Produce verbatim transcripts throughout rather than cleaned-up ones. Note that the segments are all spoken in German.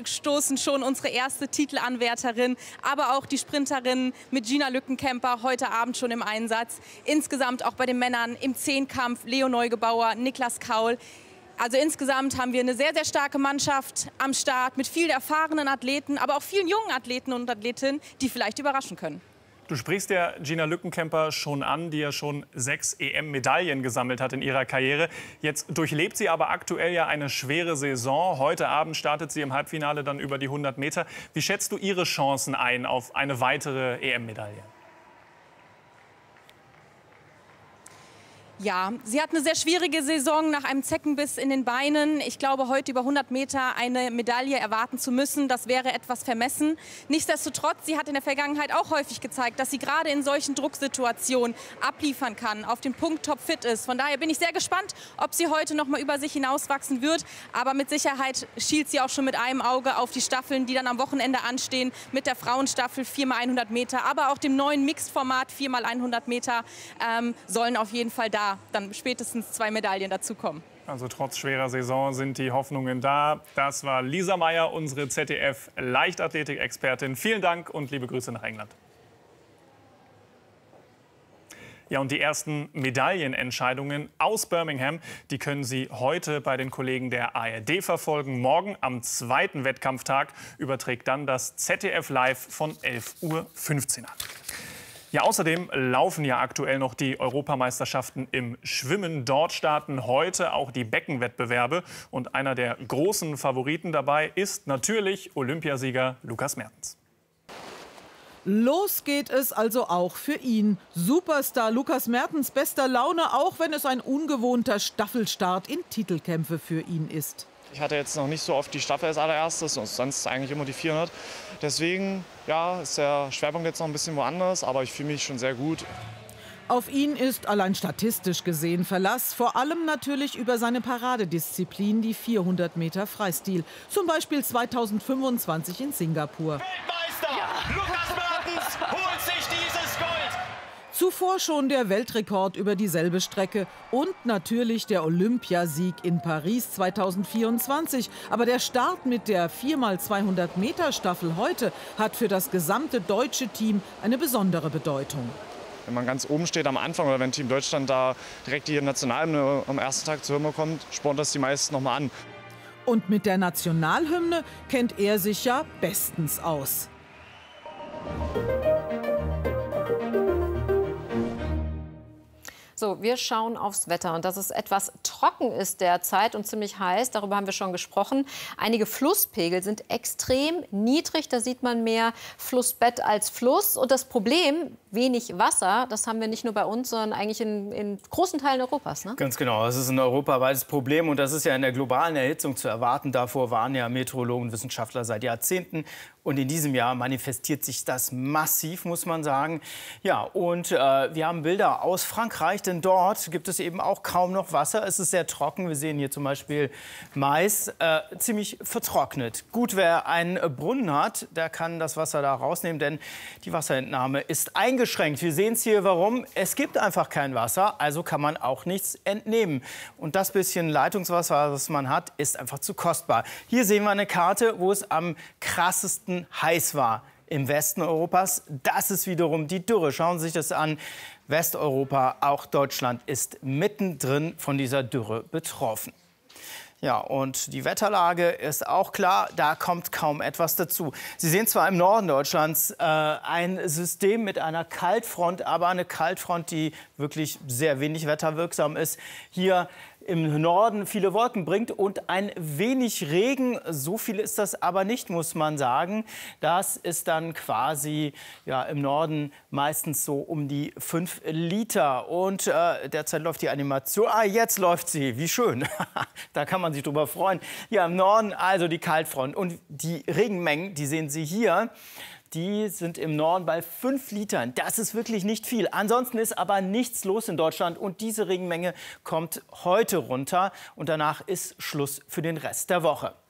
stoßen schon unsere erste Titelanwärterin, aber auch die Sprinterin mit Gina Lückenkämper heute Abend schon im Einsatz. Insgesamt auch bei den Männern im Zehnkampf Leo Neugebauer, Niklas Kaul. Also insgesamt haben wir eine sehr, sehr starke Mannschaft am Start mit vielen erfahrenen Athleten, aber auch vielen jungen Athleten und Athletinnen, die vielleicht überraschen können. Du sprichst ja Gina Lückenkämper schon an, die ja schon sechs E M-Medaillen gesammelt hat in ihrer Karriere. Jetzt durchlebt sie aber aktuell ja eine schwere Saison. Heute Abend startet sie im Halbfinale dann über die hundert Meter. Wie schätzt du ihre Chancen ein auf eine weitere E M-Medaille? Ja, sie hat eine sehr schwierige Saison nach einem Zeckenbiss in den Beinen. Ich glaube, heute über hundert Meter eine Medaille erwarten zu müssen, das wäre etwas vermessen. Nichtsdestotrotz, sie hat in der Vergangenheit auch häufig gezeigt, dass sie gerade in solchen Drucksituationen abliefern kann, auf den Punkt topfit ist. Von daher bin ich sehr gespannt, ob sie heute noch mal über sich hinauswachsen wird. Aber mit Sicherheit schielt sie auch schon mit einem Auge auf die Staffeln, die dann am Wochenende anstehen, mit der Frauenstaffel vier mal hundert Meter, aber auch dem neuen Mixed-Format vier mal hundert Meter ähm, sollen auf jeden Fall da dann spätestens zwei Medaillen dazukommen. Also trotz schwerer Saison sind die Hoffnungen da. Das war Lisa Meyer, unsere Z D F-Leichtathletik-Expertin. Vielen Dank und liebe Grüße nach England. Ja, und die ersten Medaillenentscheidungen aus Birmingham, die können Sie heute bei den Kollegen der A R D verfolgen. Morgen am zweiten Wettkampftag überträgt dann das Z D F Live von elf Uhr fünfzehn an. Ja, außerdem laufen ja aktuell noch die Europameisterschaften im Schwimmen. Dort starten heute auch die Beckenwettbewerbe. Und einer der großen Favoriten dabei ist natürlich Olympiasieger Lukas Mertens. Los geht es also auch für ihn. Superstar Lukas Mertens bester Laune, auch wenn es ein ungewohnter Staffelstart in Titelkämpfe für ihn ist. Ich hatte jetzt noch nicht so oft die Staffel als allererstes und sonst eigentlich immer die vierhundert. Deswegen ja, ist der Schwerpunkt jetzt noch ein bisschen woanders, aber ich fühle mich schon sehr gut. Auf ihn ist allein statistisch gesehen Verlass, vor allem natürlich über seine Paradedisziplin, die vierhundert Meter Freistil. Zum Beispiel zweitausendfünfundzwanzig in Singapur. Weltmeister! Ja. Lukas Mertens holt sich dieses Gold! Zuvor schon der Weltrekord über dieselbe Strecke und natürlich der Olympiasieg in Paris zweitausendvierundzwanzig. Aber der Start mit der vier mal zweihundert Meter Staffel heute hat für das gesamte deutsche Team eine besondere Bedeutung. Wenn man ganz oben steht am Anfang oder wenn Team Deutschland da direkt die Nationalhymne am ersten Tag zur Hymne kommt, spornt das die meisten noch mal an. Und mit der Nationalhymne kennt er sich ja bestens aus. So, wir schauen aufs Wetter und dass es etwas trocken ist derzeit und ziemlich heiß, darüber haben wir schon gesprochen. Einige Flusspegel sind extrem niedrig, da sieht man mehr Flussbett als Fluss. Und das Problem, wenig Wasser, das haben wir nicht nur bei uns, sondern eigentlich in, in großen Teilen Europas. Ne? Ganz genau, das ist ein europaweites Problem und das ist ja in der globalen Erhitzung zu erwarten. Davor warnen ja Meteorologen und Wissenschaftler seit Jahrzehnten. Und in diesem Jahr manifestiert sich das massiv, muss man sagen. Ja, und äh, wir haben Bilder aus Frankreich, denn dort gibt es eben auch kaum noch Wasser. Es ist sehr trocken. Wir sehen hier zum Beispiel Mais, äh, ziemlich vertrocknet. Gut, wer einen Brunnen hat, der kann das Wasser da rausnehmen, denn die Wasserentnahme ist eingeschränkt. Wir sehen es hier, warum. Es gibt einfach kein Wasser, also kann man auch nichts entnehmen. Und das bisschen Leitungswasser, das man hat, ist einfach zu kostbar. Hier sehen wir eine Karte, wo es am krassesten heiß war im Westen Europas. Das ist wiederum die Dürre. Schauen Sie sich das an. Westeuropa, auch Deutschland, ist mittendrin von dieser Dürre betroffen. Ja, und die Wetterlage ist auch klar, da kommt kaum etwas dazu. Sie sehen zwar im Norden Deutschlands äh, ein System mit einer Kaltfront, aber eine Kaltfront, die wirklich sehr wenig wetterwirksam ist. Hier im Norden viele Wolken bringt und ein wenig Regen. So viel ist das aber nicht, muss man sagen. Das ist dann quasi ja, im Norden meistens so um die fünf Liter. Und äh, derzeit läuft die Animation. Ah, jetzt läuft sie. Wie schön. Da kann man sich drüber freuen. Ja, im Norden also die Kaltfront. Und die Regenmengen, die sehen Sie hier. Die sind im Norden bei fünf Litern. Das ist wirklich nicht viel. Ansonsten ist aber nichts los in Deutschland. Und diese Regenmenge kommt heute runter. Und danach ist Schluss für den Rest der Woche.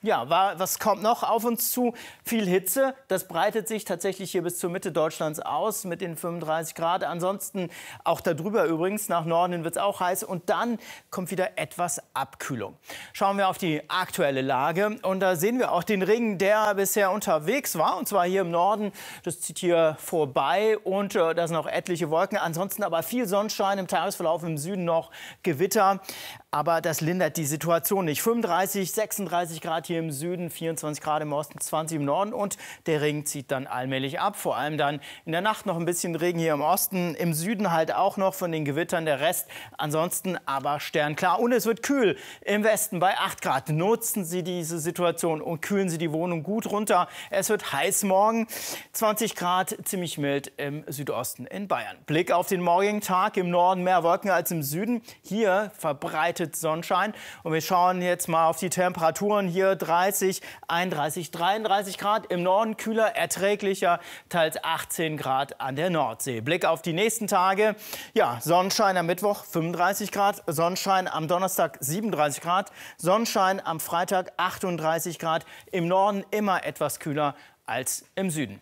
Ja, was kommt noch auf uns zu? Viel Hitze. Das breitet sich tatsächlich hier bis zur Mitte Deutschlands aus mit den fünfunddreißig Grad. Ansonsten auch darüber übrigens. Nach Norden wird es auch heiß. Und dann kommt wieder etwas Abkühlung. Schauen wir auf die aktuelle Lage. Und da sehen wir auch den Ring, der bisher unterwegs war. Und zwar hier im Norden. Das zieht hier vorbei. Und äh, da sind auch etliche Wolken. Ansonsten aber viel Sonnenschein im Tagesverlauf. Im Süden noch Gewitter. Aber das lindert die Situation nicht. fünfunddreißig, sechsunddreißig Grad hier im Süden, vierundzwanzig Grad im Osten, zwanzig im Norden. Und der Regen zieht dann allmählich ab. Vor allem dann in der Nacht noch ein bisschen Regen hier im Osten. Im Süden halt auch noch von den Gewittern der Rest. Ansonsten aber sternklar. Und es wird kühl im Westen bei acht Grad. Nutzen Sie diese Situation und kühlen Sie die Wohnung gut runter. Es wird heiß morgen. zwanzig Grad, ziemlich mild im Südosten in Bayern. Blick auf den morgigen Tag. Im Norden mehr Wolken als im Süden. Hier verbreitet Sonnenschein. Und wir schauen jetzt mal auf die Temperaturen. Hier dreißig, einunddreißig, dreiunddreißig Grad. Im Norden kühler, erträglicher, teils achtzehn Grad an der Nordsee. Blick auf die nächsten Tage. Ja, Sonnenschein am Mittwoch fünfunddreißig Grad. Sonnenschein am Donnerstag siebenunddreißig Grad. Sonnenschein am Freitag achtunddreißig Grad. Im Norden immer etwas kühler als im Süden.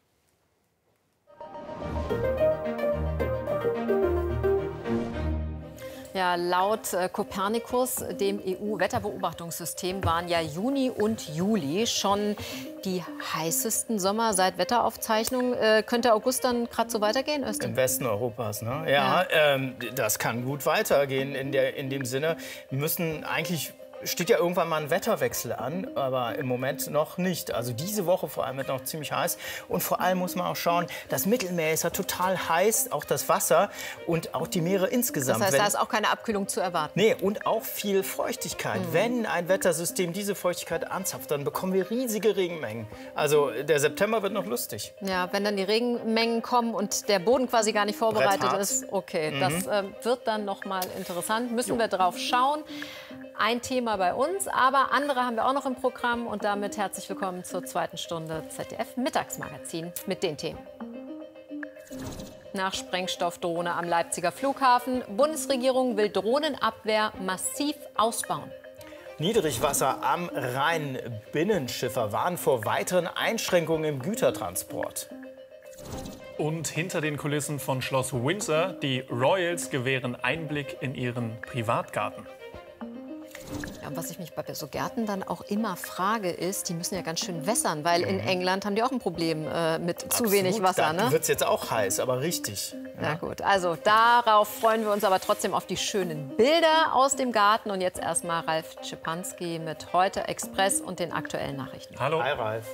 Ja, laut äh, Copernicus, dem E U-Wetterbeobachtungssystem, waren ja Juni und Juli schon die heißesten Sommer seit Wetteraufzeichnungen. Äh, könnte August dann gerade so weitergehen, Özlem? Im Westen Europas, ne? Ja, ja. Ähm, das kann gut weitergehen in, der, in dem Sinne. Wir müssen eigentlich... Steht ja irgendwann mal ein Wetterwechsel an, aber im Moment noch nicht. Also diese Woche vor allem wird noch ziemlich heiß. Und vor allem muss man auch schauen, das Mittelmeer ist ja total heiß, auch das Wasser und auch die Meere insgesamt. Das heißt, Wenn, da ist auch keine Abkühlung zu erwarten. Nee, und auch viel Feuchtigkeit. Mhm. Wenn ein Wettersystem diese Feuchtigkeit anzapft, dann bekommen wir riesige Regenmengen. Also der September wird noch lustig. Ja, wenn dann die Regenmengen kommen und der Boden quasi gar nicht vorbereitet ist, okay, mhm. das äh, wird dann noch mal interessant. Müssen jo. wir drauf schauen. Ein Thema bei uns, aber andere haben wir auch noch im Programm. Und damit herzlich willkommen zur zweiten Stunde Z D F Mittagsmagazin mit den Themen. Nach Sprengstoffdrohne am Leipziger Flughafen. Bundesregierung will Drohnenabwehr massiv ausbauen. Niedrigwasser am Rhein. Binnenschiffer warnen vor weiteren Einschränkungen im Gütertransport. Und hinter den Kulissen von Schloss Windsor, die Royals gewähren Einblick in ihren Privatgarten. Ja, was ich mich bei so Gärten dann auch immer frage, ist, die müssen ja ganz schön wässern, weil in England haben die auch ein Problem äh, mit Absolut. zu wenig Wasser. Da wird es jetzt auch heiß, aber richtig. Ja. Na gut, also darauf freuen wir uns aber trotzdem auf die schönen Bilder aus dem Garten. Und jetzt erstmal Ralf Schipanski mit Heute Express und den aktuellen Nachrichten. Hallo. Hi, Ralf.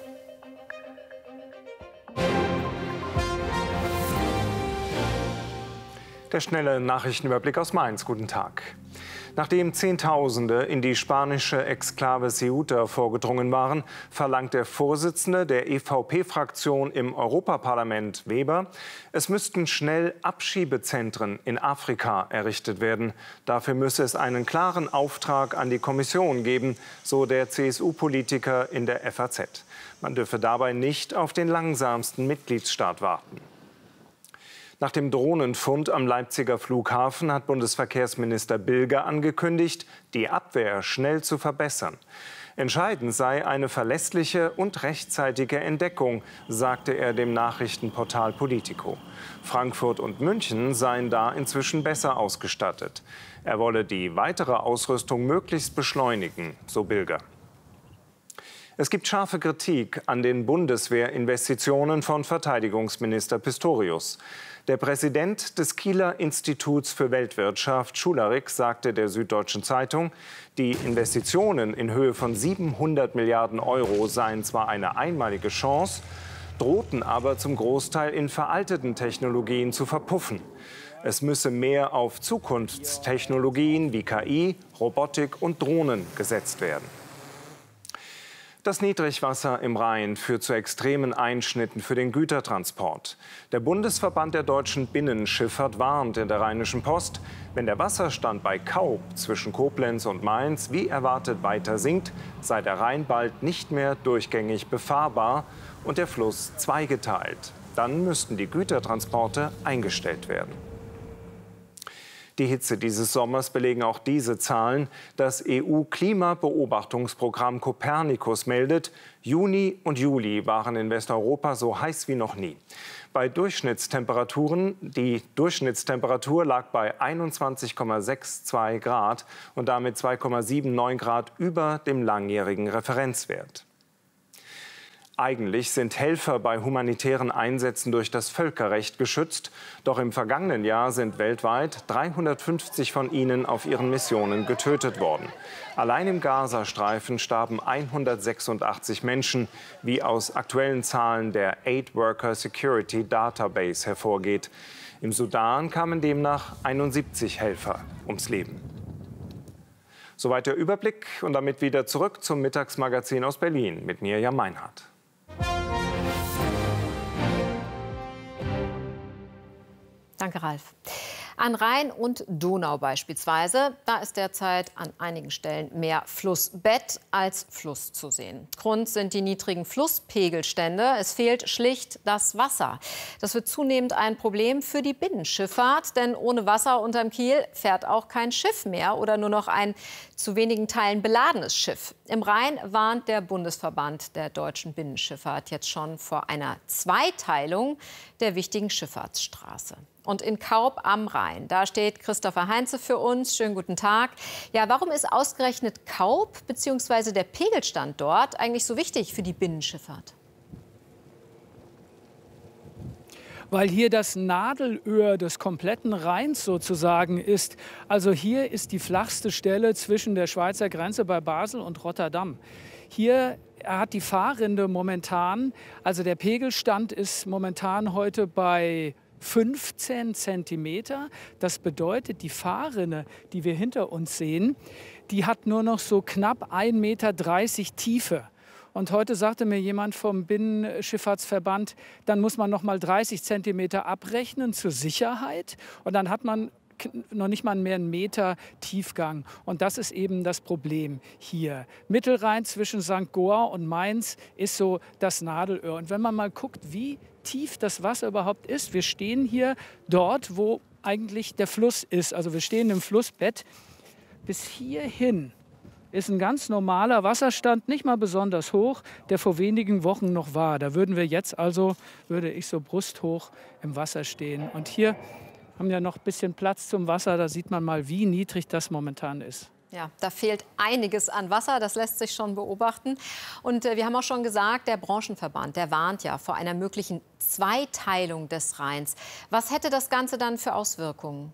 Der schnelle Nachrichtenüberblick aus Mainz. Guten Tag. Nachdem Zehntausende in die spanische Exklave Ceuta vorgedrungen waren, verlangt der Vorsitzende der E V P-Fraktion im Europaparlament, Weber, es müssten schnell Abschiebezentren in Afrika errichtet werden. Dafür müsse es einen klaren Auftrag an die Kommission geben, so der C S U-Politiker in der F A Z. Man dürfe dabei nicht auf den langsamsten Mitgliedsstaat warten. Nach dem Drohnenfund am Leipziger Flughafen hat Bundesverkehrsminister Bilger angekündigt, die Abwehr schnell zu verbessern. Entscheidend sei eine verlässliche und rechtzeitige Entdeckung, sagte er dem Nachrichtenportal Politico. Frankfurt und München seien da inzwischen besser ausgestattet. Er wolle die weitere Ausrüstung möglichst beschleunigen, so Bilger. Es gibt scharfe Kritik an den Bundeswehrinvestitionen von Verteidigungsminister Pistorius. Der Präsident des Kieler Instituts für Weltwirtschaft, Schularik, sagte der Süddeutschen Zeitung, die Investitionen in Höhe von siebenhundert Milliarden Euro seien zwar eine einmalige Chance, drohten aber zum Großteil in veralteten Technologien zu verpuffen. Es müsse mehr auf Zukunftstechnologien wie K I, Robotik und Drohnen gesetzt werden. Das Niedrigwasser im Rhein führt zu extremen Einschnitten für den Gütertransport. Der Bundesverband der deutschen Binnenschifffahrt warnt in der Rheinischen Post, wenn der Wasserstand bei Kaub zwischen Koblenz und Mainz wie erwartet weiter sinkt, sei der Rhein bald nicht mehr durchgängig befahrbar und der Fluss zweigeteilt. Dann müssten die Gütertransporte eingestellt werden. Die Hitze dieses Sommers belegen auch diese Zahlen. Das E U-Klimabeobachtungsprogramm Copernicus meldet, Juni und Juli waren in Westeuropa so heiß wie noch nie. Bei Durchschnittstemperaturen, die Durchschnittstemperatur lag bei einundzwanzig Komma zweiundsechzig Grad und damit zwei Komma neunundsiebzig Grad über dem langjährigen Referenzwert. Eigentlich sind Helfer bei humanitären Einsätzen durch das Völkerrecht geschützt. Doch im vergangenen Jahr sind weltweit dreihundertfünfzig von ihnen auf ihren Missionen getötet worden. Allein im Gazastreifen starben hundertsechsundachtzig Menschen, wie aus aktuellen Zahlen der Aid Worker Security Database hervorgeht. Im Sudan kamen demnach einundsiebzig Helfer ums Leben. Soweit der Überblick und damit wieder zurück zum Mittagsmagazin aus Berlin mit Mirjam Meinhardt. Danke, Ralf. An Rhein und Donau beispielsweise, da ist derzeit an einigen Stellen mehr Flussbett als Fluss zu sehen. Grund sind die niedrigen Flusspegelstände. Es fehlt schlicht das Wasser. Das wird zunehmend ein Problem für die Binnenschifffahrt, denn ohne Wasser unterm Kiel fährt auch kein Schiff mehr oder nur noch ein zu wenigen Teilen beladenes Schiff. Im Rhein warnt der Bundesverband der deutschen Binnenschifffahrt jetzt schon vor einer Zweiteilung der wichtigen Schifffahrtsstraße. Und in Kaub am Rhein, da steht Christopher Heinze für uns. Schönen guten Tag. Ja, warum ist ausgerechnet Kaub bzw. der Pegelstand dort eigentlich so wichtig für die Binnenschifffahrt? Weil hier das Nadelöhr des kompletten Rheins sozusagen ist. Also hier ist die flachste Stelle zwischen der Schweizer Grenze bei Basel und Rotterdam. Hier hat die Fahrrinde momentan, also der Pegelstand ist momentan heute bei fünfzehn Zentimeter. Das bedeutet, die Fahrrinne, die wir hinter uns sehen, die hat nur noch so knapp ein Meter dreißig Tiefe. Und heute sagte mir jemand vom Binnenschifffahrtsverband, dann muss man noch mal dreißig Zentimeter abrechnen zur Sicherheit. Und dann hat man noch nicht mal mehr einen Meter Tiefgang. Und das ist eben das Problem hier. Mittelrhein zwischen Sankt Goar und Mainz ist so das Nadelöhr. Und wenn man mal guckt, wie tief das Wasser überhaupt ist, wir stehen hier dort, wo eigentlich der Fluss ist. Also wir stehen im Flussbett. Bis hierhin ist ein ganz normaler Wasserstand, nicht mal besonders hoch, der vor wenigen Wochen noch war. Da würden wir jetzt also, würde ich so brusthoch im Wasser stehen. Und hier haben wir noch ein bisschen Platz zum Wasser. Da sieht man mal, wie niedrig das momentan ist. Ja, da fehlt einiges an Wasser, das lässt sich schon beobachten. Und äh, wir haben auch schon gesagt, der Branchenverband, der warnt ja vor einer möglichen Zweiteilung des Rheins. Was hätte das Ganze dann für Auswirkungen?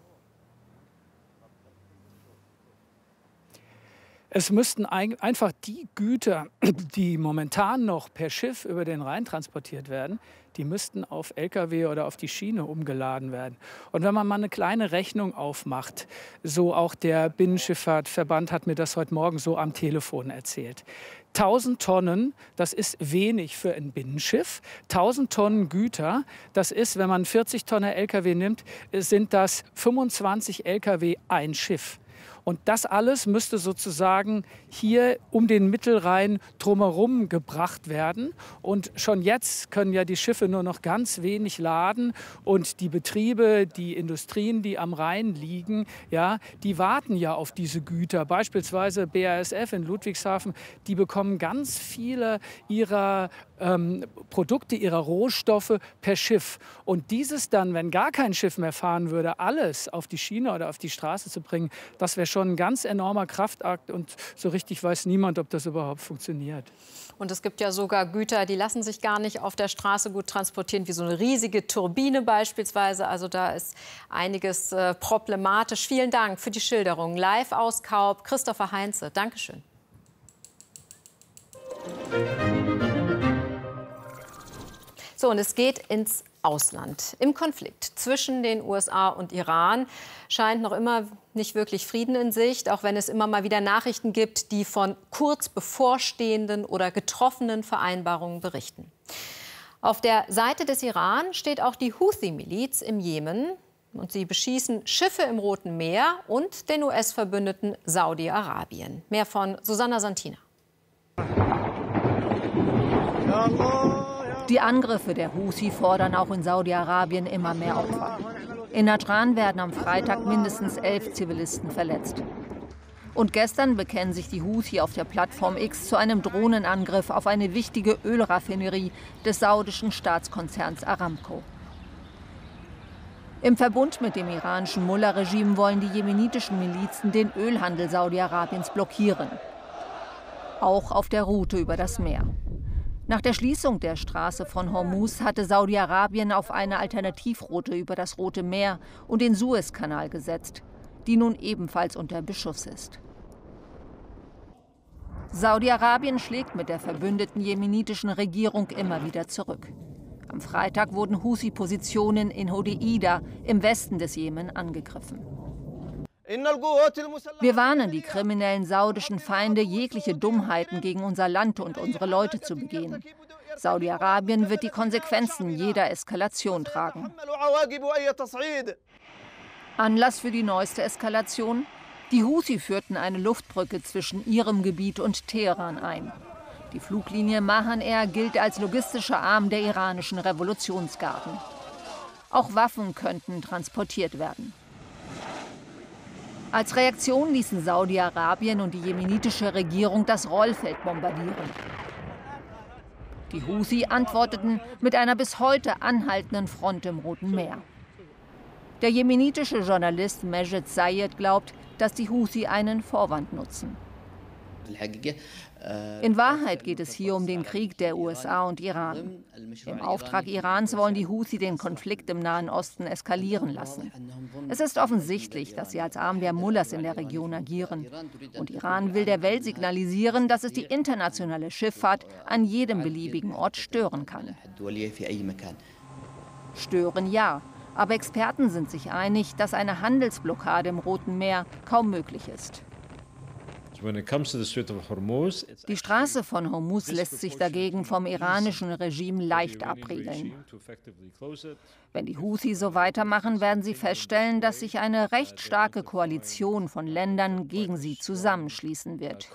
Es müssten ein, einfach die Güter, die momentan noch per Schiff über den Rhein transportiert werden, die müssten auf L K W oder auf die Schiene umgeladen werden. Und wenn man mal eine kleine Rechnung aufmacht, so auch der Binnenschifffahrtverband hat mir das heute Morgen so am Telefon erzählt. tausend Tonnen, das ist wenig für ein Binnenschiff. tausend Tonnen Güter, das ist, wenn man vierzig Tonner L K W nimmt, sind das fünfundzwanzig L K W ein Schiff. Und das alles müsste sozusagen hier um den Mittelrhein drumherum gebracht werden. Und schon jetzt können ja die Schiffe nur noch ganz wenig laden. Und die Betriebe, die Industrien, die am Rhein liegen, ja, die warten ja auf diese Güter. Beispielsweise B A S F in Ludwigshafen, die bekommen ganz viele ihrer ähm, Produkte, ihrer Rohstoffe per Schiff. Und dieses dann, wenn gar kein Schiff mehr fahren würde, alles auf die Schiene oder auf die Straße zu bringen, das wäre schon ein ganz enormer Kraftakt. Und so richtig weiß niemand, ob das überhaupt funktioniert. Und es gibt ja sogar Güter, die lassen sich gar nicht auf der Straße gut transportieren, wie so eine riesige Turbine beispielsweise. Also da ist einiges äh, problematisch. Vielen Dank für die Schilderung. Live aus Kaub, Christopher Heinze. Dankeschön. So, und es geht ins Ausland. Im Konflikt zwischen den U S A und Iran scheint noch immer nicht wirklich Frieden in Sicht, auch wenn es immer mal wieder Nachrichten gibt, die von kurz bevorstehenden oder getroffenen Vereinbarungen berichten. Auf der Seite des Iran steht auch die Houthi-Miliz im Jemen. Und sie beschießen Schiffe im Roten Meer und den U S-Verbündeten Saudi-Arabien. Mehr von Susanna Santina. Die Angriffe der Houthi fordern auch in Saudi-Arabien immer mehr Opfer. In Najran werden am Freitag mindestens elf Zivilisten verletzt. Und gestern bekennen sich die Houthi auf der Plattform X zu einem Drohnenangriff auf eine wichtige Ölraffinerie des saudischen Staatskonzerns Aramco. Im Verbund mit dem iranischen Mullah-Regime wollen die jemenitischen Milizen den Ölhandel Saudi-Arabiens blockieren. Auch auf der Route über das Meer. Nach der Schließung der Straße von Hormuz hatte Saudi-Arabien auf eine Alternativroute über das Rote Meer und den Suezkanal gesetzt, die nun ebenfalls unter Beschuss ist. Saudi-Arabien schlägt mit der verbündeten jemenitischen Regierung immer wieder zurück. Am Freitag wurden Houthi-Positionen in Hodeida im Westen des Jemen angegriffen. Wir warnen die kriminellen saudischen Feinde, jegliche Dummheiten gegen unser Land und unsere Leute zu begehen. Saudi-Arabien wird die Konsequenzen jeder Eskalation tragen. Anlass für die neueste Eskalation? Die Houthi führten eine Luftbrücke zwischen ihrem Gebiet und Teheran ein. Die Fluglinie Mahan Air gilt als logistischer Arm der iranischen Revolutionsgarden. Auch Waffen könnten transportiert werden. Als Reaktion ließen Saudi-Arabien und die jemenitische Regierung das Rollfeld bombardieren. Die Houthi antworteten mit einer bis heute anhaltenden Front im Roten Meer. Der jemenitische Journalist Majed Zayed glaubt, dass die Houthi einen Vorwand nutzen. In Wahrheit geht es hier um den Krieg der U S A und Iran. Im Auftrag Irans wollen die Houthi den Konflikt im Nahen Osten eskalieren lassen. Es ist offensichtlich, dass sie als Arm der Mullahs in der Region agieren. Und Iran will der Welt signalisieren, dass es die internationale Schifffahrt an jedem beliebigen Ort stören kann. Stören ja, aber Experten sind sich einig, dass eine Handelsblockade im Roten Meer kaum möglich ist. Die Straße von Hormuz lässt sich dagegen vom iranischen Regime leicht abriegeln. Wenn die Houthi so weitermachen, werden sie feststellen, dass sich eine recht starke Koalition von Ländern gegen sie zusammenschließen wird.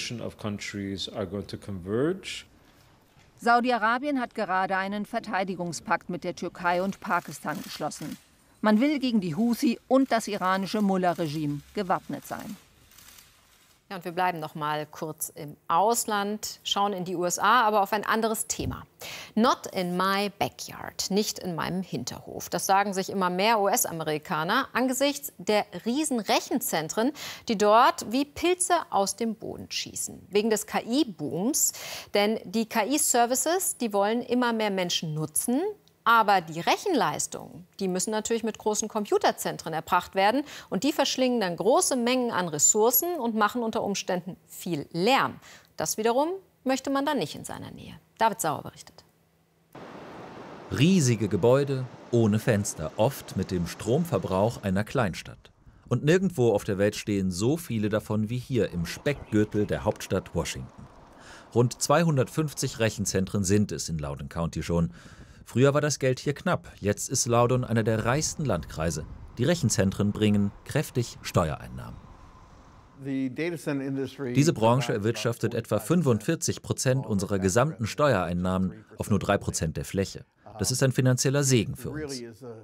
Saudi-Arabien hat gerade einen Verteidigungspakt mit der Türkei und Pakistan geschlossen. Man will gegen die Houthi und das iranische Mullah-Regime gewappnet sein. Ja, und wir bleiben noch mal kurz im Ausland, schauen in die U S A, aber auf ein anderes Thema. Not in my backyard, nicht in meinem Hinterhof. Das sagen sich immer mehr U S-Amerikaner angesichts der riesen Rechenzentren, die dort wie Pilze aus dem Boden schießen. Wegen des K I-Booms. Denn die K I-Services, die wollen immer mehr Menschen nutzen. Aber die Rechenleistungen, die müssen natürlich mit großen Computerzentren erbracht werden. Und die verschlingen dann große Mengen an Ressourcen und machen unter Umständen viel Lärm. Das wiederum möchte man dann nicht in seiner Nähe. David Sauer berichtet. Riesige Gebäude ohne Fenster, oft mit dem Stromverbrauch einer Kleinstadt. Und nirgendwo auf der Welt stehen so viele davon wie hier im Speckgürtel der Hauptstadt Washington. Rund zweihundertfünfzig Rechenzentren sind es in Loudoun County schon. Früher war das Geld hier knapp, jetzt ist Loudoun einer der reichsten Landkreise. Die Rechenzentren bringen kräftig Steuereinnahmen. Diese Branche erwirtschaftet etwa fünfundvierzig Prozent unserer gesamten Steuereinnahmen auf nur drei Prozent der Fläche. Das ist ein finanzieller Segen für uns.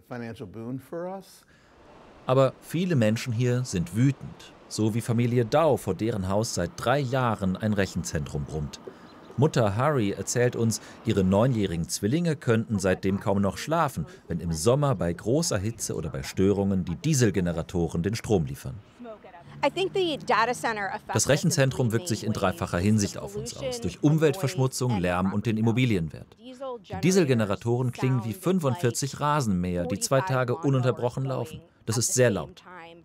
Aber viele Menschen hier sind wütend, so wie Familie Dow, vor deren Haus seit drei Jahren ein Rechenzentrum brummt. Mutter Harry erzählt uns, ihre neunjährigen Zwillinge könnten seitdem kaum noch schlafen, wenn im Sommer bei großer Hitze oder bei Störungen die Dieselgeneratoren den Strom liefern. Das Rechenzentrum wirkt sich in dreifacher Hinsicht auf uns aus, durch Umweltverschmutzung, Lärm und den Immobilienwert. Die Dieselgeneratoren klingen wie fünfundvierzig Rasenmäher, die zwei Tage ununterbrochen laufen. Das ist sehr laut.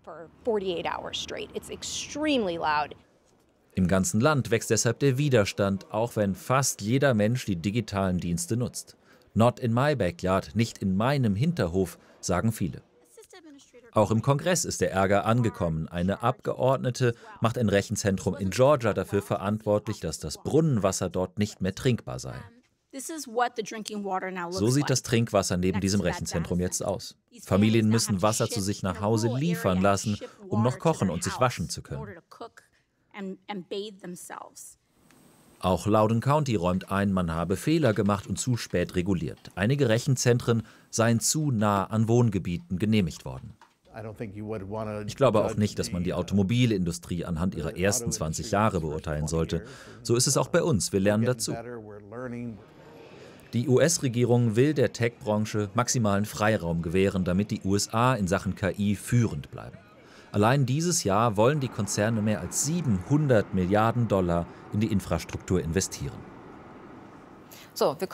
Im ganzen Land wächst deshalb der Widerstand, auch wenn fast jeder Mensch die digitalen Dienste nutzt. Not in my backyard, nicht in meinem Hinterhof, sagen viele. Auch im Kongress ist der Ärger angekommen. Eine Abgeordnete macht ein Rechenzentrum in Georgia dafür verantwortlich, dass das Brunnenwasser dort nicht mehr trinkbar sei. So sieht das Trinkwasser neben diesem Rechenzentrum jetzt aus. Familien müssen Wasser zu sich nach Hause liefern lassen, um noch kochen und sich waschen zu können. Auch Loudoun County räumt ein, man habe Fehler gemacht und zu spät reguliert. Einige Rechenzentren seien zu nah an Wohngebieten genehmigt worden. Ich glaube auch nicht, dass man die Automobilindustrie anhand ihrer ersten zwanzig Jahre beurteilen sollte. So ist es auch bei uns, wir lernen dazu. Die U S-Regierung will der Tech-Branche maximalen Freiraum gewähren, damit die U S A in Sachen K I führend bleiben. Allein dieses Jahr wollen die Konzerne mehr als siebenhundert Milliarden Dollar in die Infrastruktur investieren. So, wir